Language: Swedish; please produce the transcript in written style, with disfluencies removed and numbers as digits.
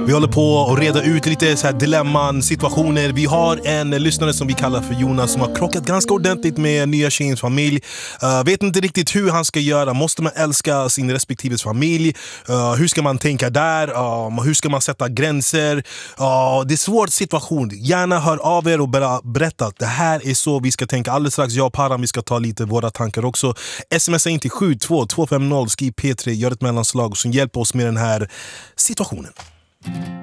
Vi håller på att reda ut lite så här dilemman, situationer. Vi har en lyssnare som vi kallar för Jonas som har krockat ganska ordentligt med nya tjejens familj. Vet inte riktigt hur han ska göra. Måste man älska sin respektive familj? Hur ska man tänka där? Hur ska man sätta gränser? Det är en svår situation. Gärna hör av er och berätta att det här är så vi ska tänka. Alldeles strax, jag och Paran, vi ska ta lite våra tankar också. Smsa in till 72250, skriv P3, gör ett mellanslag som hjälper oss med den här situationen.